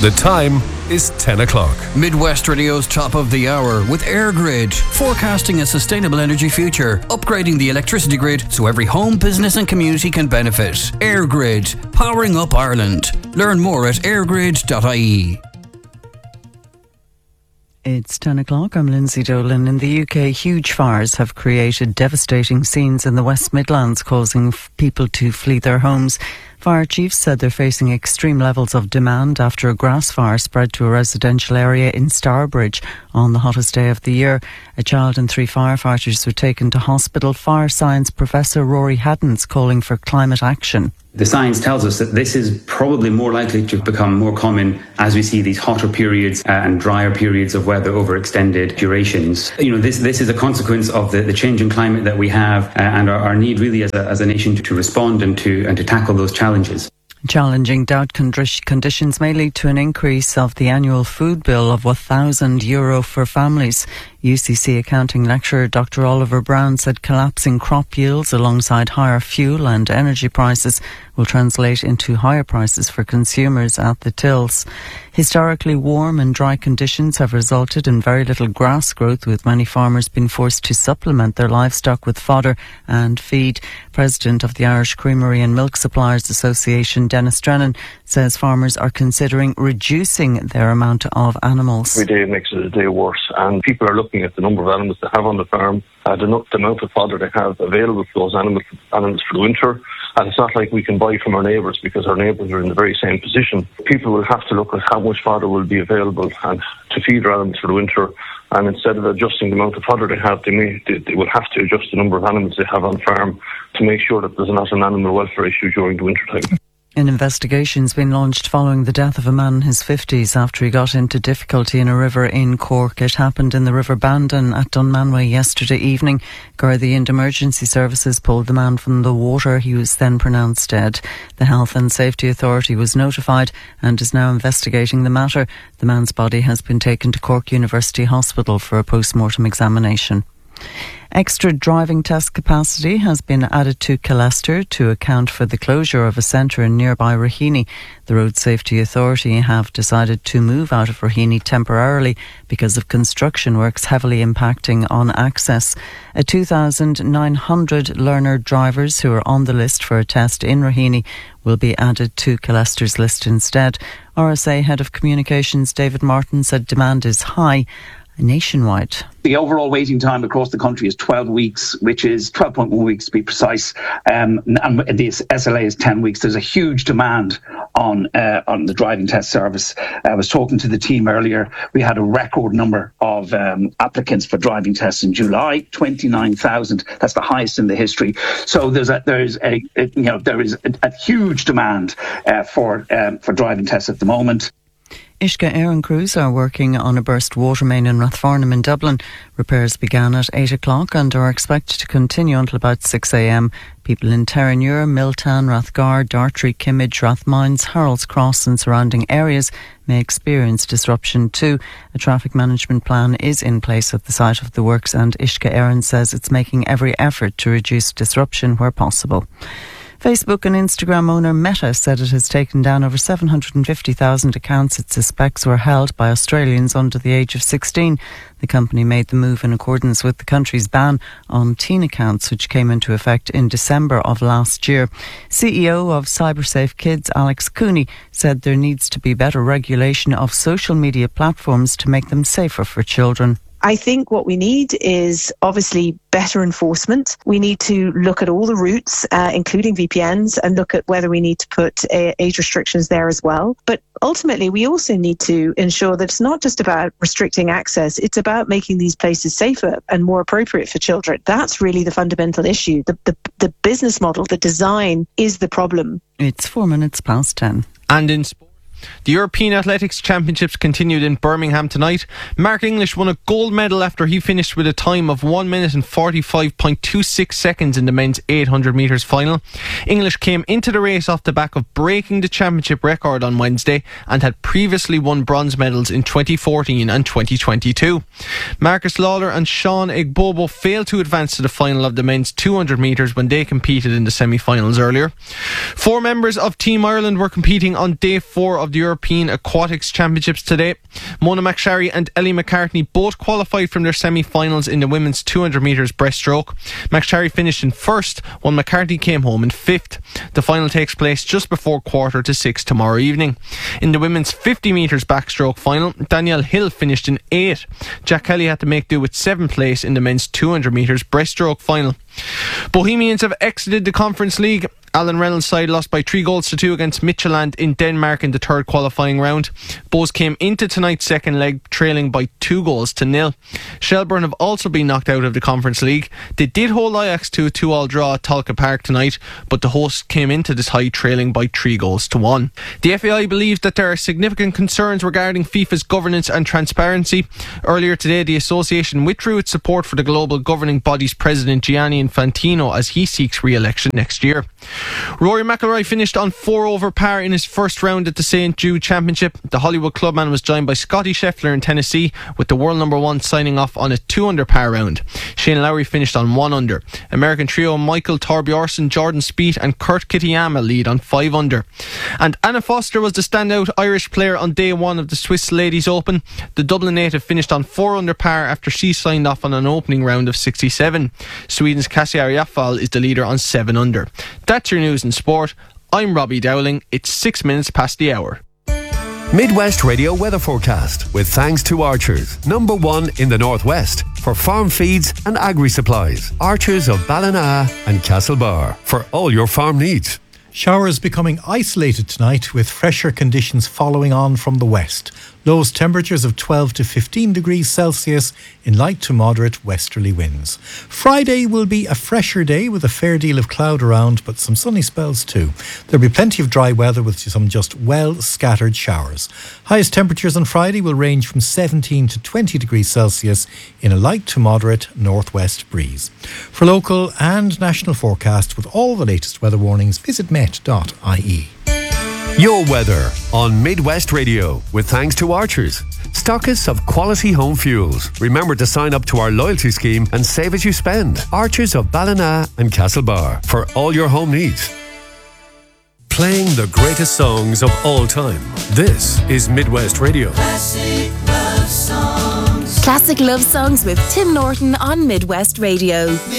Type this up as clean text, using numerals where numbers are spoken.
The time is 10 o'clock. Midwest Radio's top of the hour with EirGrid, forecasting a sustainable energy future, upgrading the electricity grid so every home, business and community can benefit. EirGrid, powering up Ireland. Learn more at eirgrid.ie. It's 10 o'clock. I'm Lindsay Dolan. In the UK, huge fires have created devastating scenes in the West Midlands, causing people to flee their homes. Fire chiefs said they're facing extreme levels of demand after a grass fire spread to a residential area in Starbridge on the hottest day of the year. A child and 3 firefighters were taken to hospital. Fire science professor Rory Haddon's calling for climate action. The science tells us that this is probably more likely to become more common as we see these hotter periods and drier periods of weather over extended durations. This is a consequence of the changing climate that we have and our need really as a nation to respond and to tackle those challenges. Challenging drought conditions may lead to an increase of the annual food bill of €1,000 for families. UCC accounting lecturer Dr. Oliver Brown said collapsing crop yields alongside higher fuel and energy prices will translate into higher prices for consumers at the tills. Historically warm and dry conditions have resulted in very little grass growth, with many farmers being forced to supplement their livestock with fodder and feed. President of the Irish Creamery and Milk Suppliers Association, Dennis Drennan, says farmers are considering reducing their amount of animals. Every day makes it a day worse, and people are looking at the number of animals they have on the farm, the amount of fodder they have available for those animals for the winter. And it's not like we can buy from our neighbours, because our neighbours are in the very same position. People will have to look at how much fodder will be available and to feed their animals for the winter. And instead of adjusting the amount of fodder they have, they will have to adjust the number of animals they have on farm to make sure that there's not an animal welfare issue during the winter time. An investigation's been launched following the death of a man in his 50s after he got into difficulty in a river in Cork. It happened in the River Bandon at Dunmanway yesterday evening. Gardaí and emergency services pulled the man from the water. He was then pronounced dead. The Health and Safety Authority was notified and is now investigating the matter. The man's body has been taken to Cork University Hospital for a post-mortem examination. Extra driving test capacity has been added to Killester to account for the closure of a centre in nearby Raheny. The Road Safety Authority have decided to move out of Raheny temporarily because of construction works heavily impacting on access. 2,900 learner drivers who are on the list for a test in Raheny will be added to Killester's list instead. RSA Head of Communications David Martin said demand is high nationwide. The overall waiting time across the country is 12 weeks, which is 12.1 weeks to be precise, and the SLA is 10 weeks. There's a huge demand on the driving test service. I was talking to the team earlier. We had a record number of applicants for driving tests in July, 29,000. That's the highest in the history. So there is a huge demand for driving tests at the moment. Uisce Éireann crews are working on a burst water main in Rathfarnham in Dublin. Repairs began at 8 o'clock and are expected to continue until about 6 a.m. People in Terenure, Miltown, Rathgar, Dartry, Kimmage, Rathmines, Harold's Cross and surrounding areas may experience disruption too. A traffic management plan is in place at the site of the works, and Uisce Éireann says it's making every effort to reduce disruption where possible. Facebook and Instagram owner Meta said it has taken down over 750,000 accounts it suspects were held by Australians under the age of 16. The company made the move in accordance with the country's ban on teen accounts, which came into effect in December of last year. CEO of CyberSafe Kids, Alex Cooney, said there needs to be better regulation of social media platforms to make them safer for children. I think what we need is obviously better enforcement. We need to look at all the routes, including VPNs, and look at whether we need to put age restrictions there as well. But ultimately, we also need to ensure that it's not just about restricting access, it's about making these places safer and more appropriate for children. That's really the fundamental issue. The business model, the design is the problem. It's 4 minutes past 10. And in sport, the European Athletics Championships continued in Birmingham tonight. Mark English won a gold medal after he finished with a time of 1 minute and 45.26 seconds in the men's 800 metres final. English came into the race off the back of breaking the championship record on Wednesday and had previously won bronze medals in 2014 and 2022. Marcus Lawler and Sean Igbobo failed to advance to the final of the men's 200 metres when they competed in the semi-finals earlier. 4 members of Team Ireland were competing on day 4 of the European Aquatics Championships today. Mona McSharry and Ellie McCartney both qualified from their semi-finals in the women's 200 metres breaststroke. McSharry finished in first, while McCartney came home in fifth. The final takes place just before 5:45 tomorrow evening. In the women's 50 metres backstroke final, Danielle Hill finished in 8th. Jack Kelly had to make do with 7th place in the men's 200 metres breaststroke final. Bohemians have exited the Conference League. Alan Reynolds' side lost by 3-2 against Midtjylland in Denmark in the third qualifying round. Bohs came into tonight's second leg trailing by 2-0. Shelbourne have also been knocked out of the Conference League. They did hold Ajax to a 2-2 draw at Tolka Park tonight, but the hosts came into the tie trailing by 3-1. The FAI believes that there are significant concerns regarding FIFA's governance and transparency. Earlier today, the association withdrew its support for the global governing body's president Gianni Infantino as he seeks re-election next year. Rory McIlroy finished on 4 over par in his first round at the St. Jude Championship. The Hollywood clubman was joined by Scotty Scheffler in Tennessee, with the world number 1 signing off on a 2 under par round. Shane Lowry finished on 1 under. American trio Michael Thorbjorsen, Jordan Spieth and Kurt Kitayama lead on 5 under. And Anna Foster was the standout Irish player on day 1 of the Swiss Ladies Open. The Dublin native finished on 4 under par after she signed off on an opening round of 67. Sweden's Kasia Ryafal is the leader on 7 under. That's your news and sport. I'm Robbie Dowling. It's 6 minutes past the hour. Midwest Radio weather forecast with thanks to Archers, #1 in the Northwest for farm feeds and agri-supplies. Archers of Ballina and Castlebar for all your farm needs. Showers becoming isolated tonight with fresher conditions following on from the west. Lowest temperatures of 12 to 15 degrees Celsius in light to moderate westerly winds. Friday will be a fresher day with a fair deal of cloud around, but some sunny spells too. There'll be plenty of dry weather with some just well scattered showers. Highest temperatures on Friday will range from 17 to 20 degrees Celsius in a light to moderate northwest breeze. For local and national forecasts with all the latest weather warnings, visit met.ie. Your weather on Midwest Radio with thanks to Archers, stockists of quality home fuels. Remember to sign up to our loyalty scheme and save as you spend. Archers of Ballina and Castlebar for all your home needs. Playing the greatest songs of all time. This is Midwest Radio. Classic love songs. Classic love songs with Tim Norton on Midwest Radio.